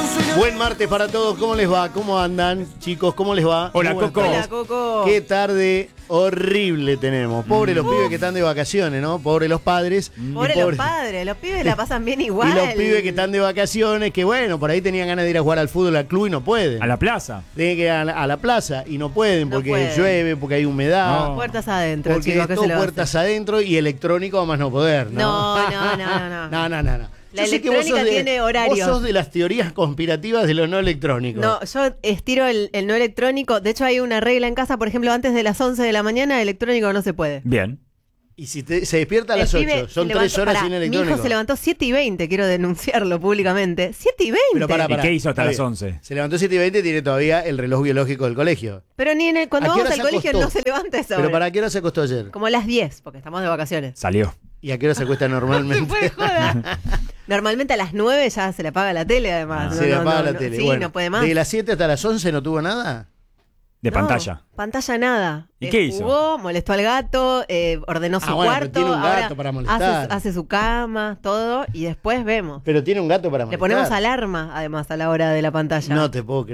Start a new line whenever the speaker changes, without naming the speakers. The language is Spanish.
Buen martes para todos, ¿cómo les va? ¿Cómo andan, chicos? ¿Cómo les va?
Hola, Coco.
Hola, Coco.
Qué tarde horrible tenemos. Pobre los pibes que están de vacaciones, ¿no? Pobre los padres.
Pobre los padres, los pibes la pasan bien igual.
Y los pibes que están de vacaciones, que bueno, por ahí tenían ganas de ir a jugar al fútbol al club y no pueden.
A la plaza.
Tienen que ir a la plaza y no pueden porque llueve, porque hay humedad.
No.
Puertas adentro,
Porque
chicos,
es
¿qué
todo
se le va a
puertas
hacer?
adentro y electrónico a más no poder, ¿no?
No. La
Yo sé que vos
electrónica
sos de-
tiene horario.
Vos sos de las teorías conspirativas de lo no electrónico.
No, yo estiro el no electrónico. De hecho, hay una regla en casa, por ejemplo, antes de las 11 de la mañana, electrónico no se puede.
Bien.
Y si se despierta a
El
las
pibe
8, son
se
3
levantó-
horas
pará,
sin
Mi
electrónico.
hijo se levantó 7:20, quiero denunciarlo públicamente. 7:20.
Pero pará,
¿Y qué hizo hasta
Está
las
bien.
11?
Se levantó 7:20 y tiene todavía el reloj biológico del colegio.
Pero ni en cuando
¿A qué
vamos
hora
al
se
colegio
acostó?
no se levanta esa
Pero
hora.
¿para qué hora se acostó ayer?
Como a las 10, porque estamos de vacaciones.
Salió.
¿Y a qué hora se acuesta normalmente?
Fue joda. Normalmente a las 9 ya se le apaga la tele, además.
Se le apaga la tele.
Sí,
Bueno,
no puede más.
¿de las 7 hasta las 11 no tuvo nada?
De
No,
pantalla.
Pantalla nada.
¿Y qué hizo?
Jugó, molestó al gato, ordenó su
bueno, pero
cuarto.
tiene un gato
ahora
para molestar.
hace su cama, todo, y después vemos.
Pero tiene un gato para
Le
molestar.
ponemos alarma, además, a la hora de la pantalla.
No te puedo